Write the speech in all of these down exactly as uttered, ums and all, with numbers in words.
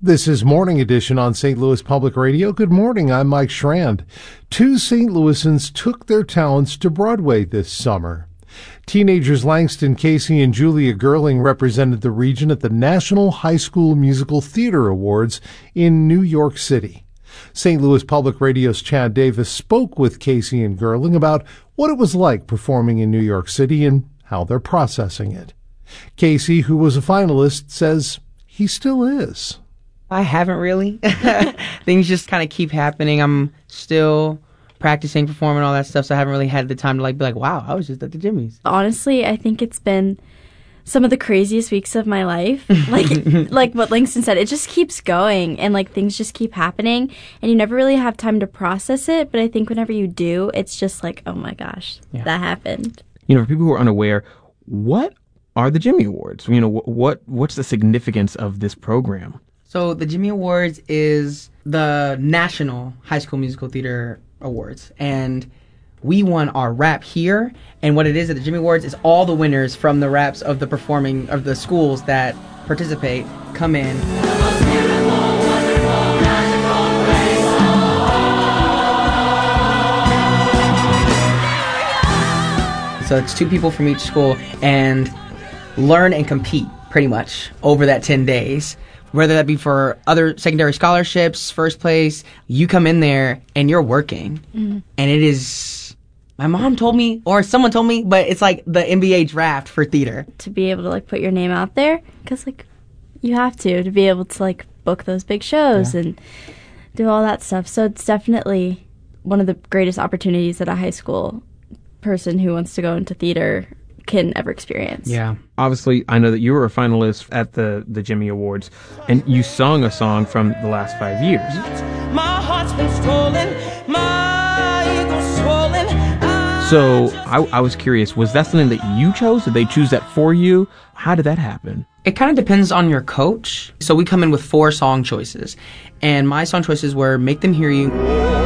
This is Morning Edition on Saint Louis Public Radio. Good morning, I'm Mike Schrand. Two Saint Louisans took their talents to Broadway this summer. Teenagers Langston Casey and Julia Gerling represented the region at the National High School Musical Theater Awards in New York City. Saint Louis Public Radio's Chad Davis spoke with Casey and Gerling about what it was like performing in New York City and how they're processing it. Casey, who was a finalist, says he still is. I haven't really. Things just kind of keep happening. I'm still practicing, performing, all that stuff, so I haven't really had the time to like be like, wow, I was just at the Jimmy's. Honestly, I think it's been some of the craziest weeks of my life. Like like what Langston said, it just keeps going, and like things just keep happening, and you never really have time to process it, but I think whenever you do, it's just like, oh my gosh, yeah. that happened. You know, for people who are unaware, what are the Jimmy Awards? You know, what what's the significance of this program? So the Jimmy Awards is the National High School Musical Theater Awards, and we won our rap here. And what it is at the Jimmy Awards is all the winners from the raps of the performing of the schools that participate come in. So it's two people from each school and learn and compete pretty much over that ten days. Whether that be for other secondary scholarships, first place, you come in there and you're working. Mm-hmm. And it is, my mom told me, or someone told me, but it's like the N B A draft for theater. To be able to like put your name out there, because like you have to, to be able to like book those big shows yeah. and do all that stuff. So it's definitely one of the greatest opportunities that a high school person who wants to go into theater can ever experience. Yeah. Obviously, I know that you were a finalist at the, the Jimmy Awards, and you sung a song from the last five years. My heart's been stolen, my ego's swollen. I so I, I was curious, was that something that you chose? Did they choose that for you? How did that happen? It kind of depends on your coach. So we come in with four song choices, and my song choices were Make Them Hear You,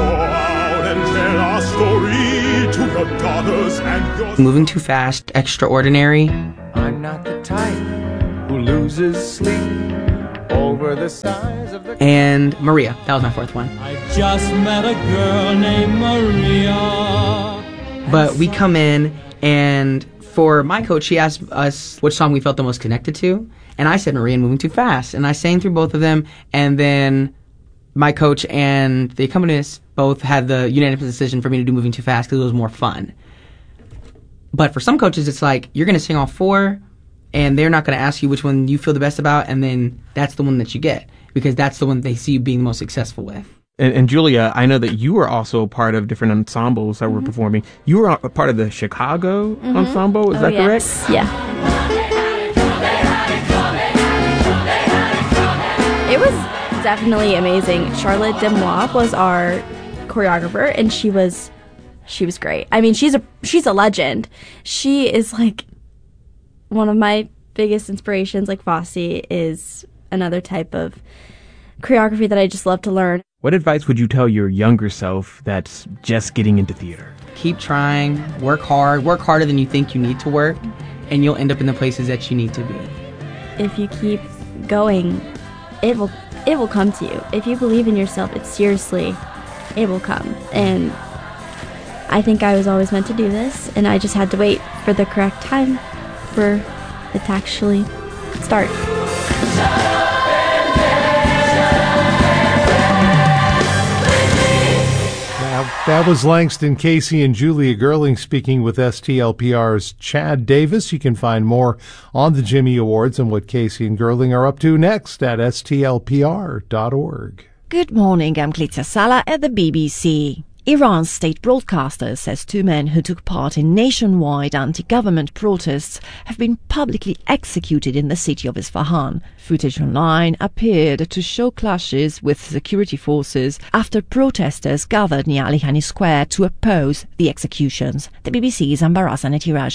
Moving Too Fast, Extraordinary. I'm not the type who loses sleep over the size of the... And Maria. That was my fourth one. I just met a girl named Maria. But we come in, and for my coach, she asked us which song we felt the most connected to. And I said Maria and Moving Too Fast. And I sang through both of them, and then my coach and the accompanist both had the unanimous decision for me to do Moving Too Fast because it was more fun. But for some coaches, it's like, you're going to sing all four, and they're not going to ask you which one you feel the best about, and then that's the one that you get, because that's the one they see you being the most successful with. And, and Julia, I know that you were also a part of different ensembles that mm-hmm. were performing. You were a part of the Chicago mm-hmm. ensemble, is oh, that yes. correct? Yeah. It was definitely amazing. Charlotte Demois was our choreographer, and she was she was great. I mean, she's a she's a legend. She is like one of my biggest inspirations. Like Fosse is another type of choreography that I just love to learn. What advice would you tell your younger self that's just getting into theater? Keep trying, work hard, work harder than you think you need to work, and you'll end up in the places that you need to be. If you keep going, it will it will come to you. If you believe in yourself, it seriously, it will come. And I think I was always meant to do this, and I just had to wait for the correct time for it to actually start. That was Langston Casey and Julia Gerling speaking with S T L P R's Chad Davis. You can find more on the Jimmy Awards and what Casey and Gerling are up to next at S T L P R dot org. Good morning, I'm Glitza Sala at the B B C. Iran's state broadcaster says two men who took part in nationwide anti-government protests have been publicly executed in the city of Isfahan. Footage online appeared to show clashes with security forces after protesters gathered near Ali Khani Square to oppose the executions. The B B C's Ambarazan Etirajan.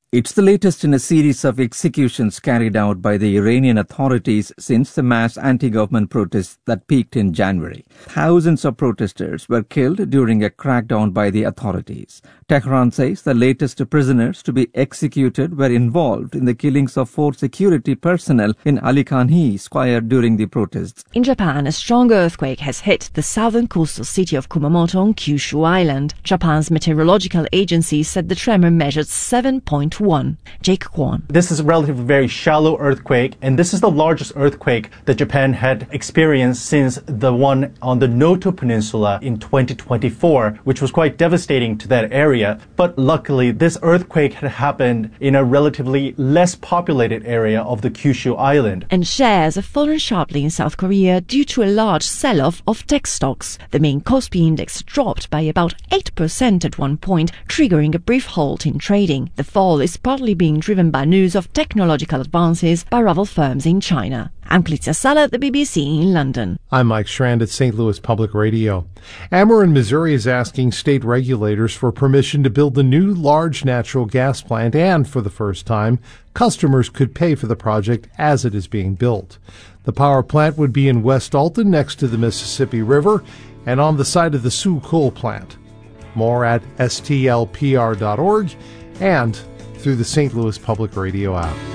It's the latest in a series of executions carried out by the Iranian authorities since the mass anti-government protests that peaked in January. Thousands of protesters were killed during a crackdown by the authorities. Tehran says the latest prisoners to be executed were involved in the killings of four security personnel in Ali Khanhi Square during the protests. In Japan, a strong earthquake has hit the southern coastal city of Kumamoto on Kyushu Island. Japan's meteorological agency said the tremor measured seven point one. Jake Kwon. This is a relatively very shallow earthquake, and this is the largest earthquake that Japan had experienced since the one on the Noto Peninsula in twenty twenty-four, which was quite devastating to that area. But luckily, this earthquake had happened in a relatively less populated area of the Kyushu Island. And shares have fallen sharply in South Korea due to a large sell-off of tech stocks. The main Kospi index dropped by about eight percent at one point, triggering a brief halt in trading. The fall is partly being driven by news of technological advances by rival firms in China. I'm Clizia Sala at the B B C in London. I'm Mike Strand at Saint Louis Public Radio. Ameren, Missouri is asking state regulators for permission to build a new large natural gas plant, and for the first time, customers could pay for the project as it is being built. The power plant would be in West Alton next to the Mississippi River and on the site of the Sioux Coal plant. More at S T L P R dot org and through the Saint Louis Public Radio app.